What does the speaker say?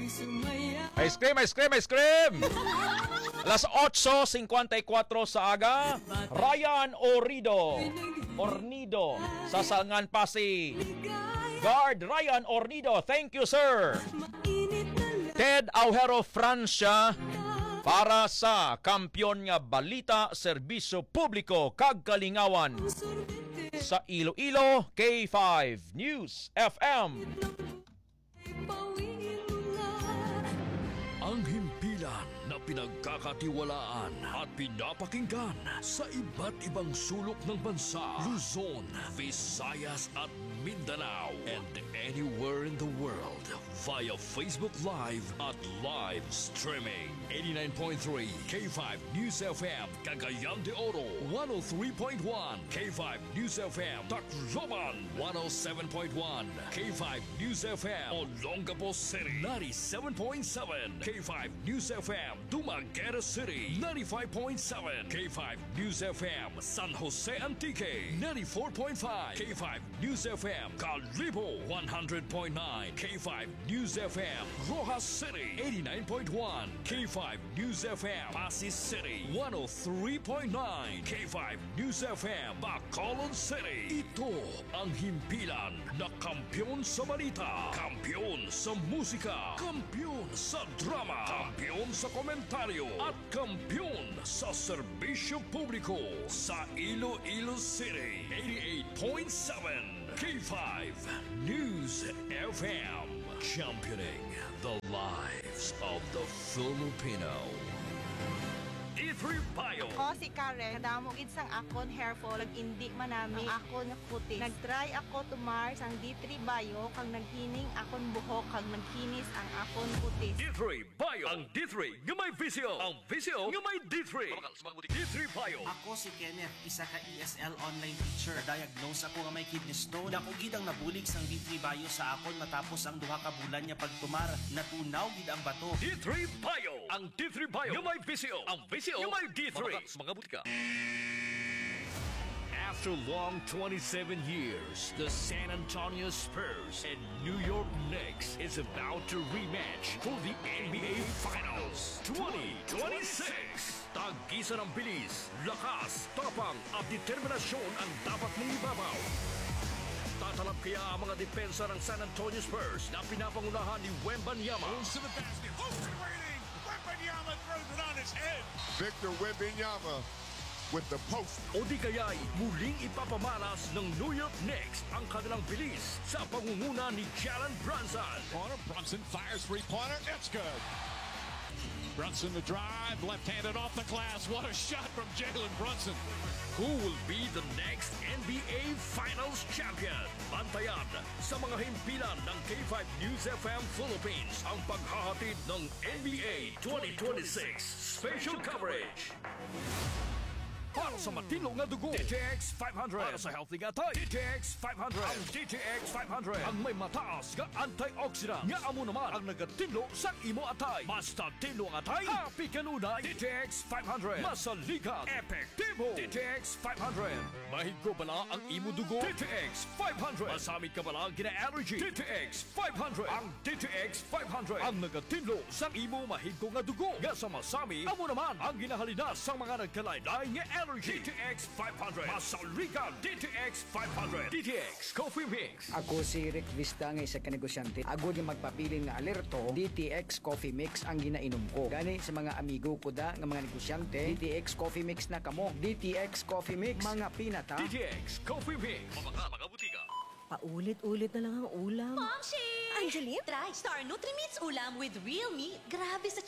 Ice cream, ice cream, ice cream! Las 8:54 sa aga, Ryan Ornido sa Salngan Pasig. Guard Ryan Ornido, thank you sir. Ted Aujero Francia para sa kampyon nga balita, serbisyo publiko kag kalingawan sa Iloilo, K5 News FM. Ang himpilan na pinagkakatiwalaan at pinapakinggan sa iba't ibang sulok ng bansa, Luzon, Visayas at Mindanao, and anywhere in the world via Facebook Live at live streaming. 89.3 K5 News FM, Cagayan de Oro, 103.1 K5 News FM, Tacloban, 107.1 K5 News FM, Olongapo City, 97.7 K5 News FM, Dumaguete City, 95.7 K5 News FM, San Jose Antique, 94.5 K5 News FM, Calibo, 100.9 K5 News FM, Rojas City, 89.1 K5 News FM, Pasig City, 103.9 K5 News FM, Bacolod City. Ito ang himpilan na kampyon sa balita, kampyon sa musika, kampyon sa drama, kampyon sa komentaryo, at kampyon sa serbisyo publiko sa Iloilo City. 88.7 K5 News FM, championing the lives of the Filipino. D3 Bio. Ako si Karen, kadamo gid sang akon hair fall, indi manami ang akon nga kutis. Nagtry ako tumar sang D3 Bio kang naghining akon buhok kang nagkinis ang akon kutis. D3 Bio, ang D3 nga may visyo, ang visyo nga may D3. D3 Bio. Ako si Kenneth, isa ka ESL online teacher. Diagnose ako nga may kidney stone. Dako gid ang nabulig sang D3 Bio sa akon matapos ang duha ka bulan niya pagtumar. Natunaw gid ang bato. D3 Bio, ang D3 Bio nga may visyo, ang visyo nga may D3. Mga butika. After long 27 years, the San Antonio Spurs and New York Knicks is about to rematch for the NBA Finals 2026. Tag-isa ng bilis, lakas, tapang at determinasyon ang dapat mong ibabaw. Tatalab kaya ang mga depensa ng San Antonio Spurs na pinapangunahan ni Wembanyama. Moves to the basket, hoops and waiting. Wembanyama throws it on his head. Victor Wembanyama with the post. O di kaya'y muling ipapamalas ng New York Knicks ang kanilang bilis sa pangunguna ni Jalen Brunson. Corner, Brunson fires three-pointer. It's good. Brunson the drive, left-handed off the glass. What a shot from Jalen Brunson. Who will be the next NBA Finals champion? Bantayan sa mga himpilan ng K5 News FM Philippines ang paghahatid ng NBA 2026 special coverage. Para sa matilong na dugo, DTX 500. Para sa healthy nga tayo, DTX 500. Ang DTX 500 ang may mataas nga antioxidant nga amo naman ang nagatinlo sa imo atay. Basta tinlo ang atay, happy kanunay. DTX 500 masaligan, epektibo. DTX 500 mahigko bala ang imo dugo. DTX 500 masamit ka bala gina-allergy. DTX 500 ang DTX 500 ang nagatinlo sa imo mahigko nga dugo. Nga sa masami, amo naman ang ginahalina sa mga nagkalaylay nga allergy. DTX 500 masaligan. DTX 500 DTX Coffee Mix. Ako si Rick Vista nga isa ka negosyante. Agod nga magpapilin nga alerto, DTX Coffee Mix ang ginainom ko. Gani sa mga amigo ko da nga mga negosyante, DTX Coffee Mix na kamo. DTX Coffee Mix, mga pinata. DTX Coffee Mix. Mga butika. Paulit-ulit na lang ang ulam. Momshi! Angeline? Try Star Nutri-Meats ulam with real meat. Grabe sa